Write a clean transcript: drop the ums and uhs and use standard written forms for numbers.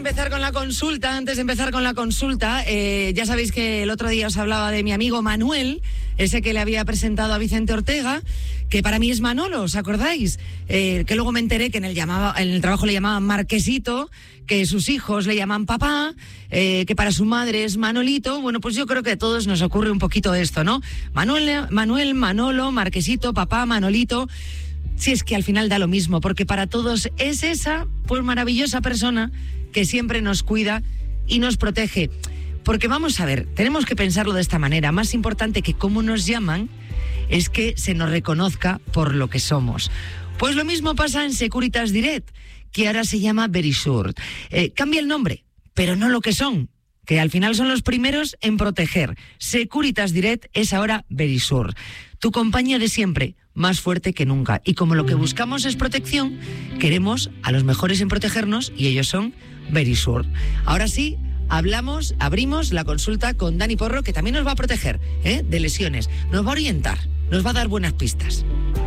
empezar con la consulta, ya sabéis que el otro día os hablaba de mi amigo Manuel, ese que le había presentado a Vicente Ortega, que para mí es Manolo, ¿os acordáis? Que luego me enteré que en el trabajo le llamaban Marquesito, que sus hijos le llaman papá, que para su madre es Manolito. Bueno, pues yo creo que a todos nos ocurre un poquito esto, ¿no? Manuel, Manolo, Marquesito, papá, Manolito. Si es que al final da lo mismo, porque para todos es esa, pues, maravillosa persona que siempre nos cuida y nos protege. Porque vamos a ver, tenemos que pensarlo de esta manera. Más importante que cómo nos llaman es que se nos reconozca por lo que somos. Pues lo mismo pasa en Securitas Direct, que ahora se llama Verisure. Cambia el nombre, pero no lo que son, que al final son los primeros en proteger. Securitas Direct es ahora Verisure. Tu compañía de siempre, más fuerte que nunca. Y como lo que buscamos es protección, queremos a los mejores en protegernos y ellos son Verisure. Ahora sí, abrimos la consulta con Dani Porro, que también nos va a proteger de lesiones. Nos va a orientar, nos va a dar buenas pistas.